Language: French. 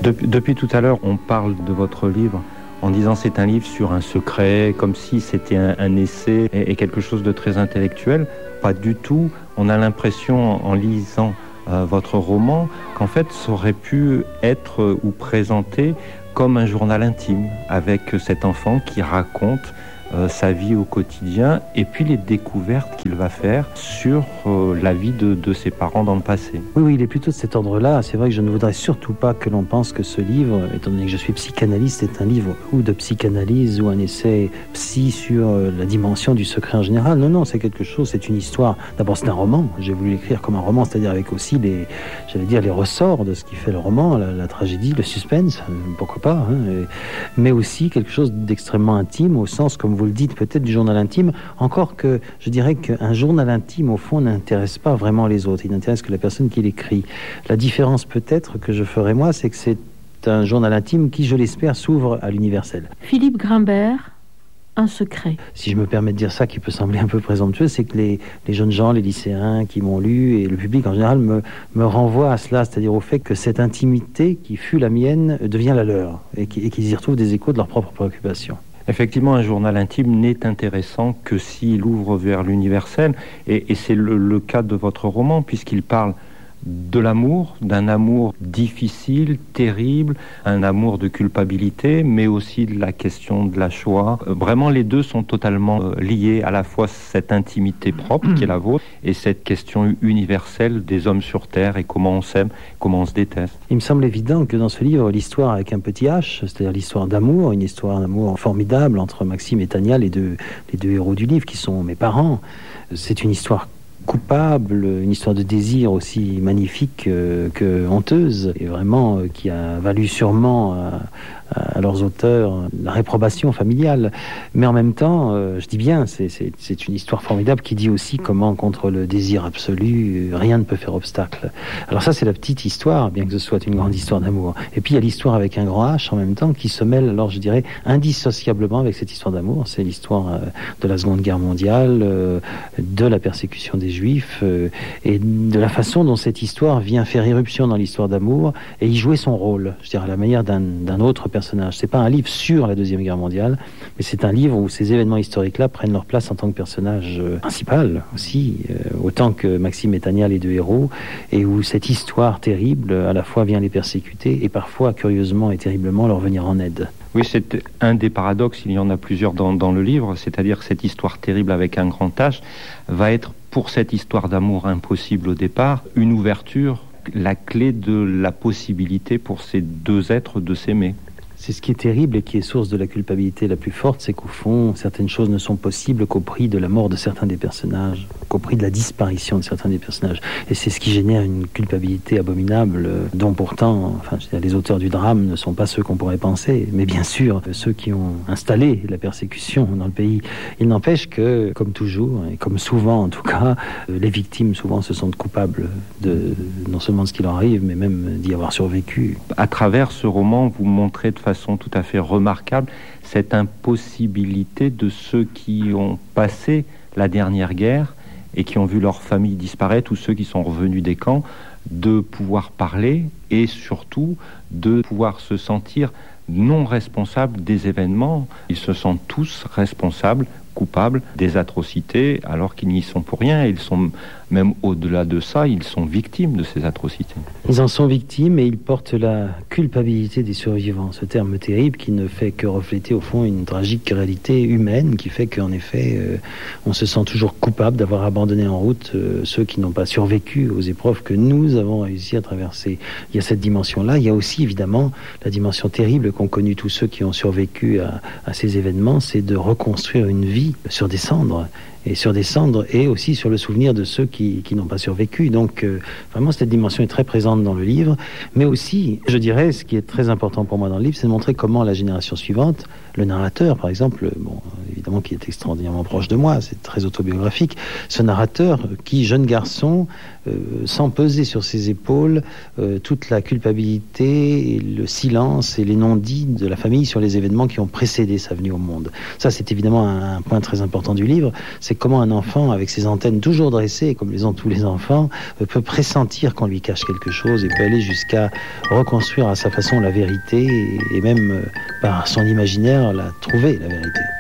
Depuis tout à l'heure, on parle de votre livre en disant c'est un livre sur un secret, comme si c'était un essai et quelque chose de très intellectuel. Pas du tout. On a l'impression, en lisant votre roman, qu'en fait, ça aurait pu être ou présenté comme un journal intime, avec cet enfant qui raconte sa vie au quotidien et puis les découvertes qu'il va faire sur la vie de ses parents dans le passé. Oui, il est plutôt de cet ordre-là. C'est vrai que je ne voudrais surtout pas que l'on pense que ce livre, étant donné que je suis psychanalyste, est un livre ou de psychanalyse ou un essai psy sur la dimension du secret en général. Non, c'est quelque chose, c'est une histoire. D'abord, c'est un roman. J'ai voulu l'écrire comme un roman, c'est-à-dire avec aussi les ressorts de ce qui fait le roman, la tragédie, le suspense, pourquoi pas, hein, mais aussi quelque chose d'extrêmement intime au sens, comme vous le dites, peut-être du journal intime, encore que je dirais qu'un journal intime, au fond, n'intéresse pas vraiment les autres, il n'intéresse que la personne qui l'écrit. La différence peut-être que je ferai moi, c'est que c'est un journal intime qui, je l'espère, s'ouvre à l'universel. Philippe Grimbert, un secret. Si je me permets de dire ça, qui peut sembler un peu présomptueux, c'est que les jeunes gens, les lycéens qui m'ont lu, et le public en général, me renvoient à cela, c'est-à-dire au fait que cette intimité qui fut la mienne devient la leur, et qu'ils y retrouvent des échos de leurs propres préoccupations. Effectivement, un journal intime n'est intéressant que s'il ouvre vers l'universel, et c'est le cas de votre roman, puisqu'il parle de l'amour, d'un amour difficile, terrible, un amour de culpabilité, mais aussi de la question de la Shoah. Vraiment, les deux sont totalement liés, à la fois cette intimité propre qui est la vôtre et cette question universelle des hommes sur Terre et comment on s'aime, comment on se déteste. Il me semble évident que dans ce livre, l'histoire avec un petit H, c'est-à-dire l'histoire d'amour, une histoire d'amour formidable entre Maxime et Tania, les deux héros du livre qui sont mes parents, c'est une histoire coupable, une histoire de désir aussi magnifique que honteuse, et vraiment qui a valu sûrement à leurs auteurs la réprobation familiale. Mais en même temps, je dis bien, c'est une histoire formidable qui dit aussi comment, contre le désir absolu, rien ne peut faire obstacle. Alors ça, c'est la petite histoire, bien que ce soit une grande histoire d'amour. Et puis il y a l'histoire avec un grand H en même temps qui se mêle, alors je dirais, indissociablement avec cette histoire d'amour. C'est l'histoire de la Seconde Guerre mondiale, de la persécution des Juifs, et de la façon dont cette histoire vient faire irruption dans l'histoire d'amour et y jouer son rôle, je dirais, à la manière d'un autre personnage. C'est pas un livre sur la Deuxième Guerre mondiale, mais c'est un livre où ces événements historiques-là prennent leur place en tant que personnage principal aussi, autant que Maxime et Tania, les deux héros, et où cette histoire terrible à la fois vient les persécuter et parfois, curieusement et terriblement, leur venir en aide. Oui, c'est un des paradoxes, il y en a plusieurs dans le livre, c'est-à-dire que cette histoire terrible avec un grand H va être, pour cette histoire d'amour impossible au départ, une ouverture, la clé de la possibilité pour ces deux êtres de s'aimer. C'est ce qui est terrible et qui est source de la culpabilité la plus forte, c'est qu'au fond, certaines choses ne sont possibles qu'au prix de la mort de certains des personnages, qu'au prix de la disparition de certains des personnages. Et c'est ce qui génère une culpabilité abominable, dont pourtant, les auteurs du drame ne sont pas ceux qu'on pourrait penser, mais bien sûr, ceux qui ont installé la persécution dans le pays. Il n'empêche que, comme toujours, et comme souvent en tout cas, les victimes souvent se sentent coupables de non seulement de ce qui leur arrive, mais même d'y avoir survécu. À travers ce roman, vous montrez de façon tout à fait remarquable cette impossibilité de ceux qui ont passé la dernière guerre et qui ont vu leur famille disparaître, ou ceux qui sont revenus des camps, de pouvoir parler et surtout de pouvoir se sentir non responsables des événements. Ils se sentent tous responsables, coupables des atrocités, alors qu'ils n'y sont pour rien. Ils sont même au-delà de ça, ils sont victimes de ces atrocités. Ils en sont victimes et ils portent la culpabilité des survivants. Ce terme terrible qui ne fait que refléter au fond une tragique réalité humaine, qui fait qu'en effet, on se sent toujours coupable d'avoir abandonné en route ceux qui n'ont pas survécu aux épreuves que nous avons réussi à traverser. Il y a cette dimension-là. Il y a aussi évidemment la dimension terrible qu'ont connue tous ceux qui ont survécu à ces événements, c'est de reconstruire une vie sur des cendres. Et aussi sur le souvenir de ceux qui n'ont pas survécu. Donc vraiment cette dimension est très présente dans le livre, mais aussi, je dirais, ce qui est très important pour moi dans le livre, c'est de montrer comment la génération suivante, le narrateur par exemple, évidemment qui est extraordinairement proche de moi, c'est très autobiographique, ce narrateur qui, jeune garçon, sans peser sur ses épaules toute la culpabilité, et le silence et les non-dits de la famille sur les événements qui ont précédé sa venue au monde. Ça, c'est évidemment un point très important du livre, c'est comment un enfant, avec ses antennes toujours dressées, comme les ont tous les enfants, peut pressentir qu'on lui cache quelque chose et peut aller jusqu'à reconstruire à sa façon la vérité et même par son imaginaire la trouver, la vérité.